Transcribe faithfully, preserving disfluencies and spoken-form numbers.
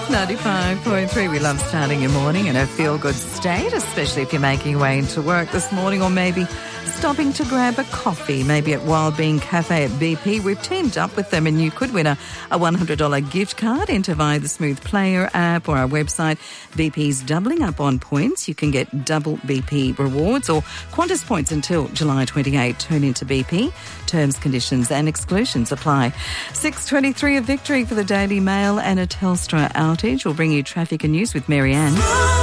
ninety-five point three. We love starting your morning in a feel-good state, especially if you're making your way into work this morning or maybe stopping to grab a coffee, maybe at Wild Bean Cafe at B P. We've teamed up with them and you could win a, a one hundred dollars gift card. Enter via the Smooth Player app or our website. B P's doubling up on points. You can get double B P rewards or Qantas points until July twenty-eighth. Turn into B P. Terms, conditions and exclusions apply. six twenty-three, a victory for the Daily Mail and a Telstra outage. We'll bring you traffic and news with Mary Ann.